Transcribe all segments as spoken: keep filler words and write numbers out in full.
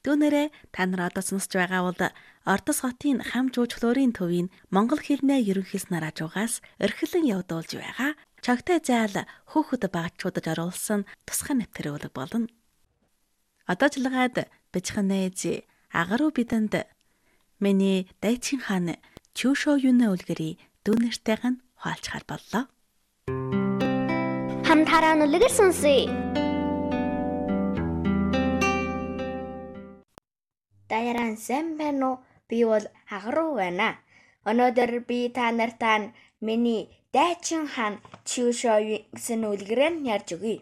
Түүнээрээ та нар одоо сонсож байгаа бол Ордос хотын хам жуулчлалын төвийн монгол хэлний ерөнхийс нараажуугаас эрхлэн явуулж байгаа чогтой заал хөөхд багчуудад оруулсан тусгай нэвтрэх үүрэг болно. Одоо чилгаад бичхэн нээж агаруу бидэнд миний дайчин хаан Чүшо юунэ үлгэрий дүүнэртэйг нь хуалцахаар боллоо. Хамтараа нүлгэр сонсъё. Даяаран сайн байна уу? Би бол агаруу байна. Өнөөдөр би та нартай миний дайчин хаан Чүшо гэсэн үлгэрээр ярьж өгье.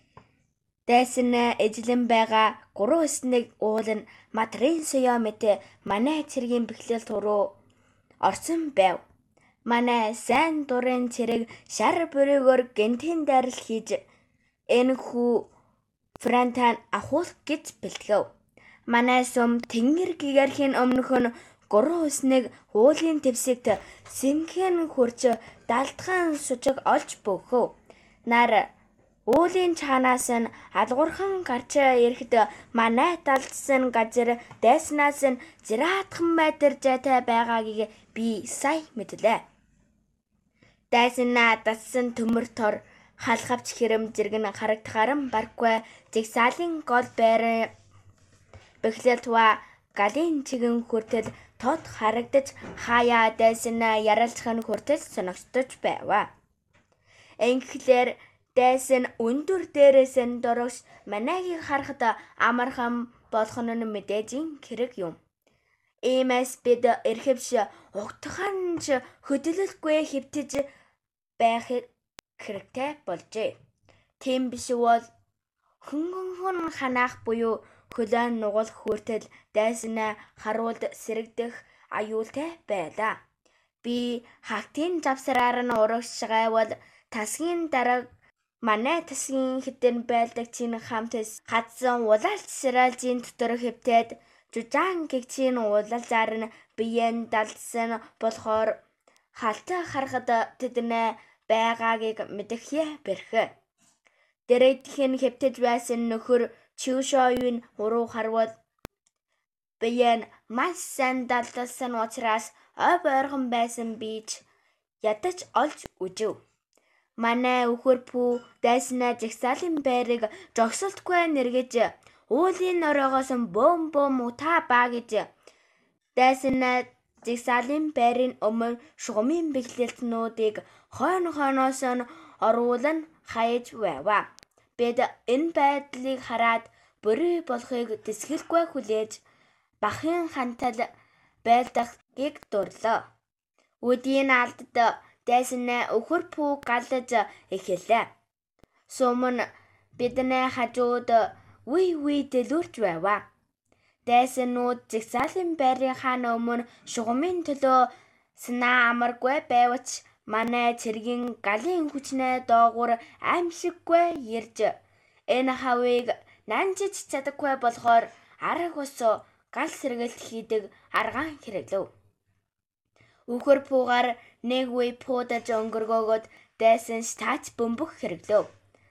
Дайсан эзлэн байгаа гурван өснийг уулын матрын соёо мэт манай цэргийн бэхлэл руу орсон байв. Манай сайн дурын цэрэг шар бүрөөгөр гэнтийн дайрал хийж энэ хүү Франтан ахуулах гэж бэлтгэв. Манай сум тэнгэр гигэрхийн өмнөх нь гурван өснийг уулын твсэгт сэмхэн хурж далдхан сужиг олж бөгөв. Нар уулын чанаас нь алгуурхан гарч ирэхэд манай далдсан газар дайснаас нь зираатхан метр зайтай байгаагийг би сая мэдлээ. Дайснаа дассан төмөр тор халхавч хэрэм зэрэг нь харагдахаар нь баргүй зэгсаалын гол байр бэхлэлтва галын чигэн хүртэл тод харагдаж хаяа дайснаа яралцах нь хүртэл соногдож байв. Инхлээр дайсан өндөр дээрээс нь дөрөс манайгийг харахад амархан болох нь мэдээж хэрэг юм. Иймээс бид эрхэвч угтаханч хөдөлөлгүй хэвтэж байх хэрэгтэй болжээ. Тийм биш бол хөнгөн ханаах буюу хөлөө нугал хүртэл дайснаа харуулд сэрэгдэх аюултай байлаа. Би хагтын завсраар нь урагш гайвал тасгийн дараа манай тасгийн хитэн байлдагчийн хамт хадсан улаалт сэралжийн дотор хэвтээд жужаан гэгчийн улаалзаар нь биеэн далдсан болохоор халтаа харахад тэднээ байгаагийг мэдхье бэрхэ. Дэрэгдхэн хэвтэж байсан нөхөр Чүшоюн уруу харвал биеэн маш сайн далдсан учраас ой бойрхон байсан бич ядаж олж үжив. Манай өхөр пүү дайснаа жагсаалын байрыг жогсолтгүй нэргэж уулын оройгоос бөөм бөөм утаа баа гэж дайснаа жагсаалын байрын өмнө шугамын бэхлэлтнүүдийг хойно хойноос нь оруулан хаяж байв. Бид энэ байдлыг хараад бүрий болохыг дэсгэлгүй хүлээж бахын хантал байлдахыг дурлаа. Үдийн алдад дайснаа өхөр пүү галж эхэллээ. Сум нь бидний хажууд үе үе дэлгүрч байв. Дайснууд жагсаалын байрын хаана өмнө шугамын төлөө санаа амаргүй байвч манай цэргийн галын хүчнээ доогуур аимшиггүй ирж энэ хавыг нанжиж чадахгүй болохоор арга ус гал сэргэлт хийдэг аргаан хэрэглэв. Өхөр пуугаар нэг үе пуудаж өнгөргөөгд дайсан стач бөмбөх хэрэглэв.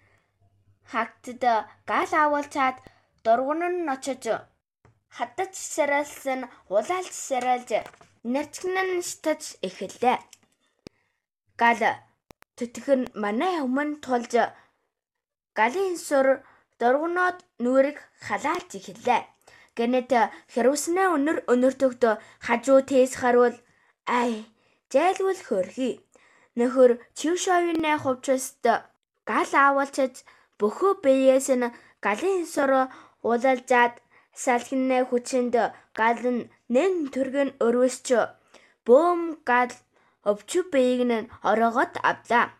Хагтад гал авалцаад дургун нь очиж хадаж саралсан улаалж саралж нарчгнан стаж эхэллээ. Гал төтгөн манай өмнө тулж галын сур дургуноод нүрийг халаалж эхэллээ. Гэнэт хэрвснээ өнөр өнөртөгд хажуу тээс харвал ай зайлвал хөрхий. Нөхөр Чүшоюны хувцаст гал авалчиж бөхөө биеэс нь галын сур улалжаад салхинэ хүчинд гал нь нэн түргэн өрвөсч бөөм гал өвчү биеийг нь оройгоод авлаа.